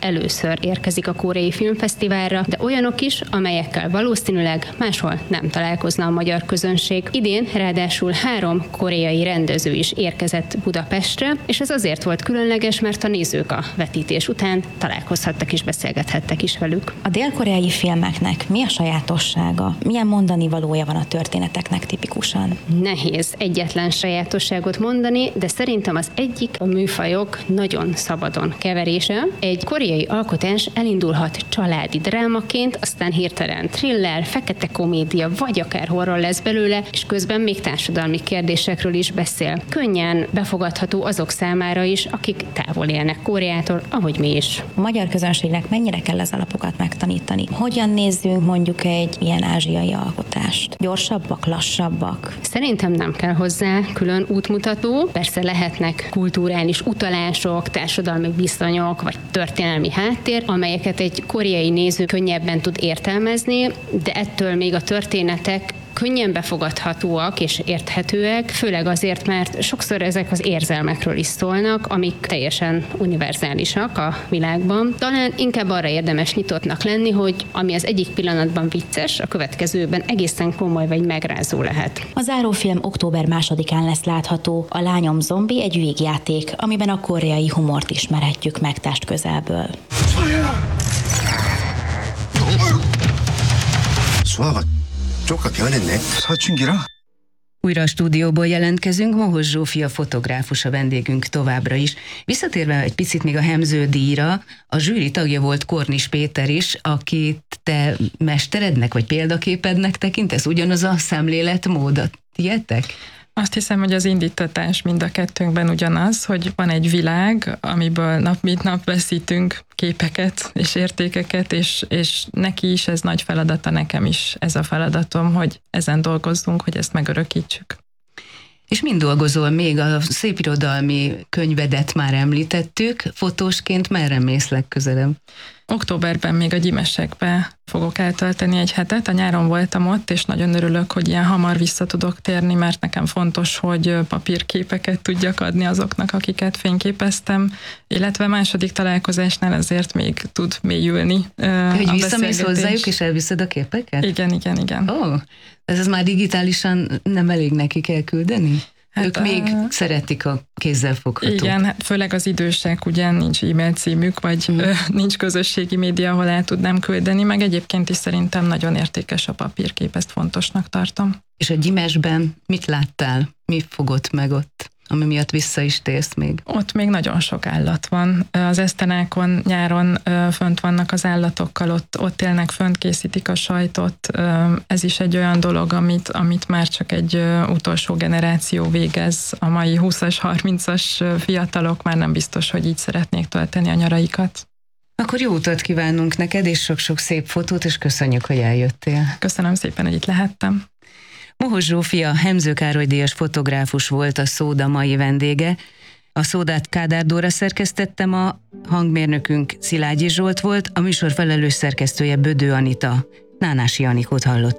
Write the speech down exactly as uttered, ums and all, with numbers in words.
először érkezik a Koreai Filmfesztiválra, de olyanok is, amelyekkel valószínűleg máshol nem találkozna a magyar közönség. Idén ráadásul három koreai rendező is érkezett Budapestre, és ez azért volt különleges, mert a nézők a vetítés után találkozhattak és beszélgethettek is velük. A dél-koreai filmeknek mi a sajátossága? Milyen mondani valója van a történeteknek tipikusan? Nehéz egyetlen sajátosságot mondani, de szerintem az egyik a műfajok nagyon szabadon keverése. Egy koreai alkotás elindulhat családi drámaként, aztán hirtelen thriller, fekete komédia, vagy akár horror lesz belőle, és közben még társadalmi kérdésekről is beszél. Könnyen befogadható azok számára is, akik távol élnek Koreától, ahogy mi is. A magyar közönségnek mennyire kell az alapokat megtanítani? Hogyan nézzünk mondjuk egy ilyen ázsiai alkotást? Gyorsabbak, lassabbak? Szerintem nem kell hozzá külön útmutató. Persze lehetnek kulturális utalások, társadalmi viszonyok, vagy történelmi háttér, amelyeket egy koreai néző könnyebben tud értelmezni, de ettől még a történetek könnyen befogadhatóak és érthetőek, főleg azért, mert sokszor ezek az érzelmekről is szólnak, amik teljesen univerzálisak a világban. Talán inkább arra érdemes nyitottnak lenni, hogy ami az egyik pillanatban vicces, a következőben egészen komoly vagy megrázó lehet. A zárófilm október másodikán lesz látható. A Lányom zombi egy végjáték, amiben a koreai humort ismerhetjük meg testközelből. 조카 변했네. 사춘기라? Újra a stúdióból jelentkezünk, Mohos Zsófia fotográfus a vendégünk továbbra is. Visszatérve egy picit még a Hemző díjra, a zsűri tagja volt Kornis Péter is, akit te mesterednek vagy példaképednek tekintesz, ugyanaz a szemléletmód, tietek? Azt hiszem, hogy az indítatás mind a kettőnkben ugyanaz, hogy van egy világ, amiből nap mint nap veszítünk képeket és értékeket, és, és neki is ez nagy feladata, nekem is ez a feladatom, hogy ezen dolgozzunk, hogy ezt megörökítsük. És mind dolgozol még? A szépirodalmi könyvedet már említettük, fotósként merre mész legközelebb? Októberben még a Gyimesekbe fogok eltölteni egy hetet, a nyáron voltam ott, és nagyon örülök, hogy ilyen hamar vissza tudok térni, mert nekem fontos, hogy papírképeket tudjak adni azoknak, akiket fényképeztem, illetve második találkozásnál ezért még tud mélyülni. Hogy visszamész hozzájuk, és elviszed a képeket? Igen, igen, igen. Ó, oh, ez az már digitálisan nem elég nekik elküldeni? Hát ők a... még szeretik a kézzel foghatót. Igen, hát főleg az idősek, ugye nincs e-mail címük, vagy mm. ö, nincs közösségi média, ahol el tudnám küldeni, meg egyébként is szerintem nagyon értékes a papírkép, ezt fontosnak tartom. És a Gyimesben mit láttál? Mi fogott meg ott, ami miatt vissza is térsz még? Ott még nagyon sok állat van. Az esztenákon nyáron fönt vannak az állatokkal, ott, ott élnek, fönt készítik a sajtot. Ez is egy olyan dolog, amit, amit már csak egy utolsó generáció végez. A mai húszas, harmincas fiatalok már nem biztos, hogy így szeretnék tölteni a nyaraikat. Akkor jó utat kívánunk neked, és sok-sok szép fotót, és köszönjük, hogy eljöttél. Köszönöm szépen, hogy itt lehettem. Mohos Zsófia Hemző Károly díjas fotográfus volt a Szóda mai vendége. A Szódát Kádár Dóra szerkesztettem, a hangmérnökünk Szilágyi Zsolt volt, a műsor felelős szerkesztője Bödő Anita. Nánási Anikót hallott.